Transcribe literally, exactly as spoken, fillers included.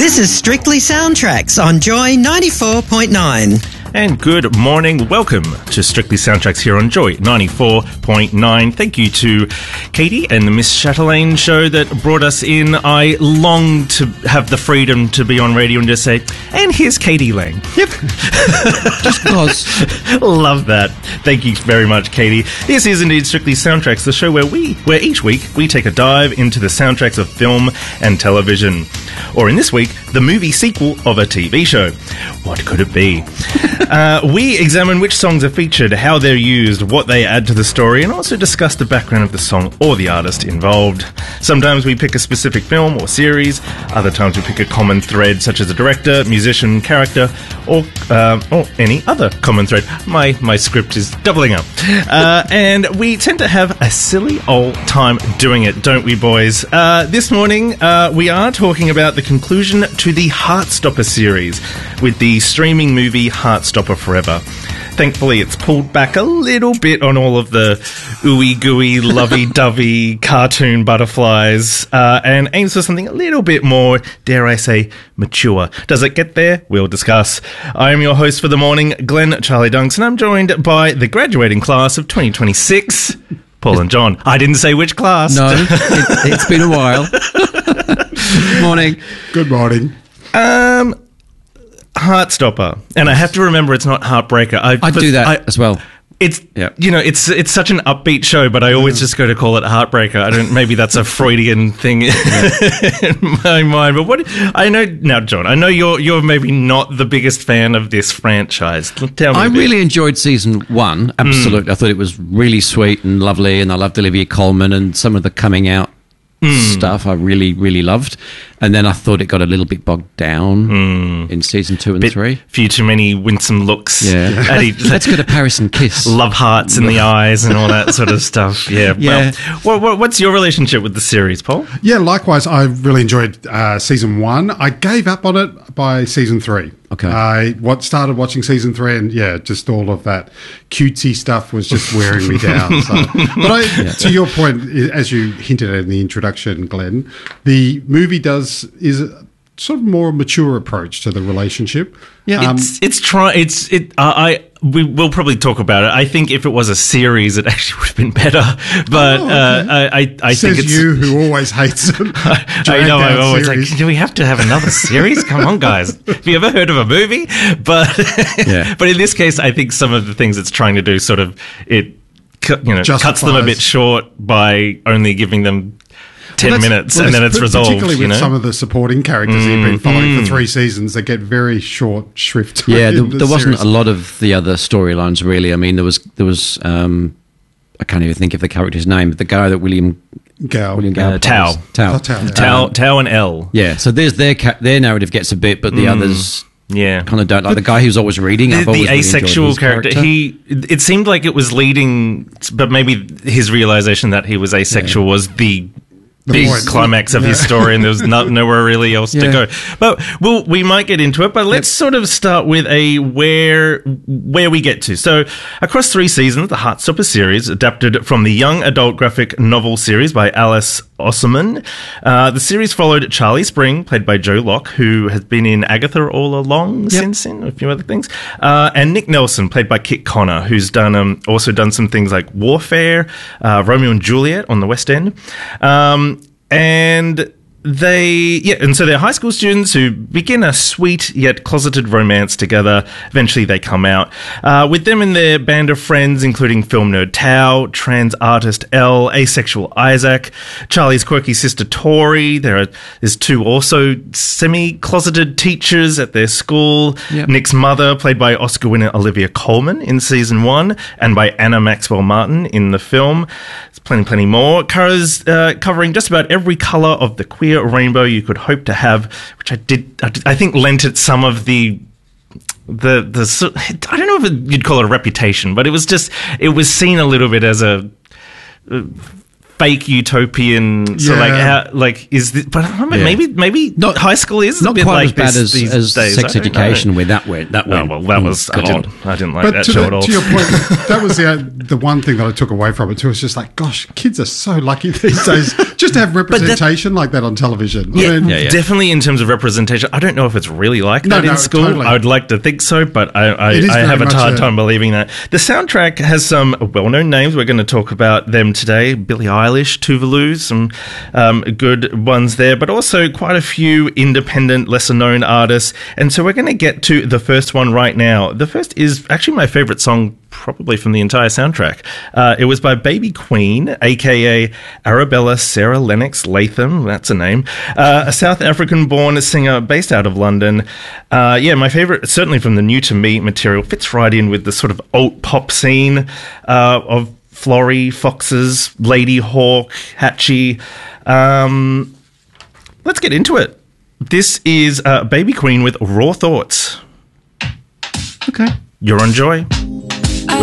This is Strictly Soundtracks on Joy ninety-four point nine. And good morning. Welcome to Strictly Soundtracks here on Joy ninety-four point nine. Thank you to Katie and the Miss Chatelaine show that brought us in. I long to have the freedom to be on radio and just say, and here's Katie Lang. Yep. Just because. Love that. Thank you very much, Katie. This is indeed Strictly Soundtracks, the show where we, where each week we take a dive into the soundtracks of film and television. Or in this week, the movie sequel of a T V show. What could it be? Uh, we examine which songs are featured, how they're used, what they add to the story, and also discuss the background of the song or the artist involved. Sometimes we pick a specific film or series, other times we pick a common thread such as a director, musician, character, or uh, or any other common thread. My, my script is doubling up. Uh, and we tend to have a silly old time doing it, don't we, boys? Uh, this morning, uh, we are talking about the conclusion to the Heartstopper series with the streaming movie Heartstopper Forever. Thankfully, it's pulled back a little bit on all of the ooey gooey, lovey-dovey cartoon butterflies uh, and aims for something a little bit more, dare I say, mature. Does it get there? We'll discuss. I am your host for the morning, Glenn Charlie Dunks, and I'm joined by the graduating class of twenty twenty-six, Paul and John. I didn't say which class. No, it, it's been a while. Morning. Good morning. Um... Heartstopper, and I have to remember it's not Heartbreaker. I, I do that I, as well. It's yep. you know it's it's such an upbeat show, but I always just go to call it Heartbreaker. I don't. Maybe that's a Freudian thing in my mind. But what I know now, John, I know you're you're maybe not the biggest fan of this franchise. Tell me. I really enjoyed season one. Absolutely, mm. I thought it was really sweet and lovely, and I loved Olivia Colman and some of the coming out Mm. stuff I really, really loved. And then I thought it got a little bit bogged down mm. in season two and bit, three. Few too many winsome looks. Yeah. At each, Let's go to Paris and kiss. Love hearts in the eyes and all that sort of stuff. Yeah. yeah. Well, what, what's your relationship with the series, Paul? Yeah, likewise, I really enjoyed uh, season one. I gave up on it by season three. Okay. I what started watching season three, and yeah, just all of that cutesy stuff was just wearing me down. So. But I, yeah. to your point, as you hinted at in the introduction, Glenn, the movie does is a sort of more mature approach to the relationship. Yeah, um, it's it's try it's it. Uh, I we will probably talk about it. I think if it was a series, it actually would have been better. But oh, okay. uh, I I, I Says think it's you who always hates it. I, I know. I'm always series. like, do we have to have another series? Come on, guys. Have you ever heard of a movie? But yeah. but in this case, I think some of the things it's trying to do sort of it you know Justifies. cuts them a bit short by only giving them ten well, minutes well, and then it's resolved. Particularly with you know? some of the supporting characters mm, you've been following mm. for three seasons, they get very short shrift. Yeah, there, the there wasn't series. a lot of the other storylines really. I mean, there was there was um, I can't even think of the character's name, but the guy that William Gao, William Gao, uh, Tao, Tao, Tao, Tao, Tao, and L. Yeah, so there's their ca- their narrative gets a bit, but the mm. others. Yeah, kind of don't like but the guy who's always reading. The, I've always the really asexual character, character. He it seemed like it was leading, but maybe his realization that he was asexual yeah. was the. The big point. climax of yeah. his story, and there was not, nowhere really else yeah. to go. But we'll, we might get into it. But let's yep. sort of start with a where where we get to. So, across three seasons, the Heartstopper series, adapted from the young adult graphic novel series by Alice Oseman. Uh, the series followed Charlie Spring, played by Joe Locke, who has been in Agatha all along, yep. since in a few other things, uh, and Nick Nelson, played by Kit Connor, who's done um, also done some things like Warfare, uh, Romeo and Juliet on the West End. Um, And they, yeah, and so they're high school students who begin a sweet yet closeted romance together. Eventually they come out. Uh, with them and their band of friends, including film nerd Tao, trans artist Elle, asexual Isaac, Charlie's quirky sister Tori. There are, there's two also semi-closeted teachers at their school. Yep. Nick's mother, played by Oscar winner Olivia Colman in season one, and by Anna Maxwell Martin in the film. There's plenty, plenty more. Kara's uh, covering just about every colour of the queer rainbow you could hope to have, which I did, I, did, I think lent it some of the, the, the, I don't know if it, you'd call it a reputation, but it was just, it was seen a little bit as a, uh, fake utopian. So Yeah. like, how, like is this? But I mean, Yeah. maybe maybe Not- high school is a Not bit quite like as bad this as, these as days. Sex I don't Education, know. where that went. That Oh went. well, that mm, was God. God. I didn't like But that to, show the, at all. to your point, that was the, uh, the one thing that I took away from it too. It's just like, gosh, kids are so lucky these days just to have representation like that on television. Yeah, I mean, Yeah, yeah. definitely in terms of representation. I don't know if it's really like No, that no, in school. totally. I would like to think so, but I, I, It is I very have a much hard a- time believing that. The soundtrack has some well-known names. We're going to talk about them today. Billie Eilish, Tuvalu, some um, good ones there, but also quite a few independent, lesser-known artists. And so we're going to get to the first one right now. The first is actually my favorite song probably from the entire soundtrack. Uh, it was by Baby Queen, aka Arabella Sarah Lennox Latham, that's a name, uh, a South African-born singer based out of London. Uh, yeah, my favorite, certainly from the New to Me material, fits right in with the sort of alt pop scene uh, of Florrie, Foxes, Lady Hawk, Hatchie. Um, let's get into it. This is uh, Baby Queen with Raw Thoughts. Okay. You're on Joy.